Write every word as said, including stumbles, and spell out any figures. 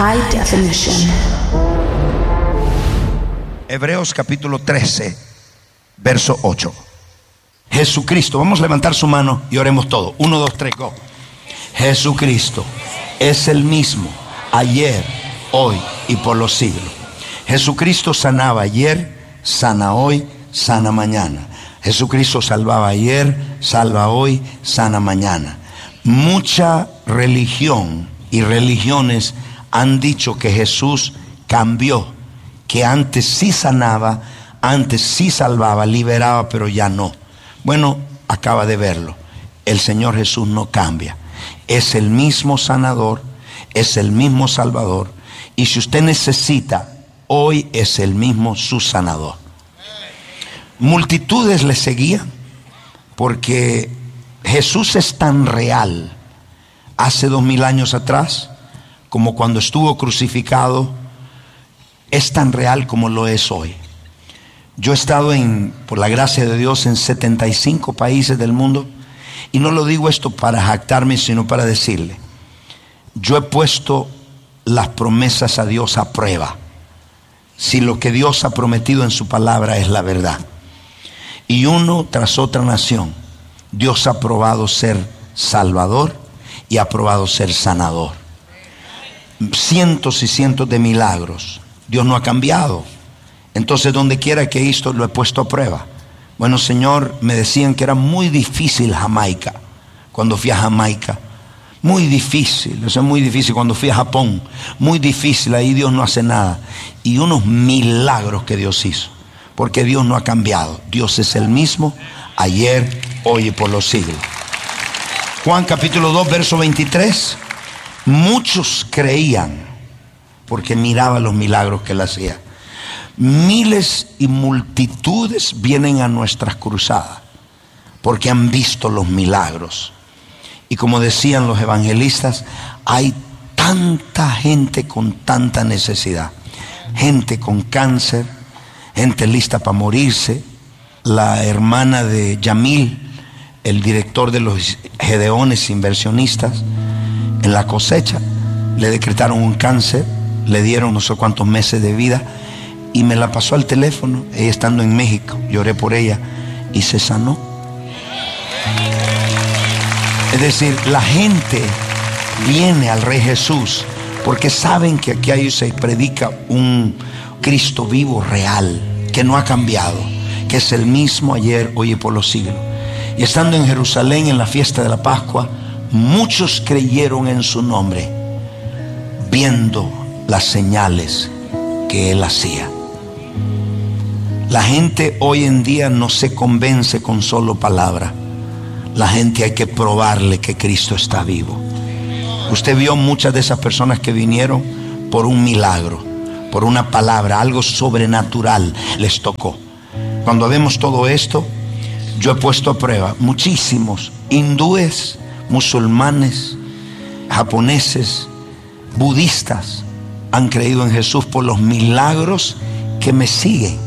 High definition. Hebreos capítulo trece, verso ocho. Jesucristo, vamos a levantar su mano y oremos todo. Uno, dos, tres, go. Jesucristo es el mismo ayer, hoy y por los siglos. Jesucristo sanaba ayer, sana hoy, sana mañana. Jesucristo salvaba ayer, salva hoy, sana mañana. Mucha religión y religiones han dicho que Jesús cambió, que antes sí sanaba, antes sí salvaba, liberaba, pero ya no. Bueno, acaba de verlo. El Señor Jesús no cambia. Es el mismo sanador, es el mismo salvador. Y si usted necesita, hoy es el mismo su sanador. Multitudes le seguían porque Jesús es tan real hace dos mil años atrás como cuando estuvo crucificado. Es tan real como lo es hoy. Yo he estado en, por la gracia de Dios, en setenta y cinco países del mundo, y no lo digo esto para jactarme, sino para decirle, yo he puesto las promesas a Dios a prueba, si lo que Dios ha prometido en su palabra es la verdad. Y uno tras otra nación, Dios ha probado ser salvador y ha probado ser sanador. Cientos y cientos de milagros. Dios no ha cambiado. Entonces, donde quiera que he ido, lo he puesto a prueba. Bueno, Señor, me decían que era muy difícil Jamaica. Cuando fui a Jamaica, muy difícil. Eso es muy difícil. Cuando fui a Japón, muy difícil. Ahí Dios no hace nada. Y unos milagros que Dios hizo. Porque Dios no ha cambiado. Dios es el mismo ayer, hoy y por los siglos. Juan capítulo dos, verso veintitrés. Muchos creían porque miraban los milagros que él hacía. Miles y multitudes vienen a nuestras cruzadas porque han visto los milagros. Y como decían los evangelistas, hay tanta gente con tanta necesidad. Gente con cáncer, gente lista para morirse. La hermana de Yamil, el director de los Gedeones inversionistas, en la cosecha le decretaron un cáncer, le dieron no sé cuántos meses de vida, y me la pasó al teléfono, ella estando en México. Lloré por ella y se sanó. Es decir, la gente viene al Rey Jesús porque saben que aquí hay, se predica un Cristo vivo, real, que no ha cambiado, que es el mismo ayer, hoy y por los siglos. Y estando en Jerusalén en la fiesta de la Pascua, muchos creyeron en su nombre, viendo las señales que él hacía. La gente hoy en día no se convence con solo palabra. La gente hay que probarle que Cristo está vivo. Usted vio muchas de esas personas que vinieron por un milagro, por una palabra, algo sobrenatural les tocó. Cuando vemos todo esto, yo he puesto a prueba muchísimos hindúes, musulmanes, japoneses, budistas han creído en Jesús por los milagros que me siguen.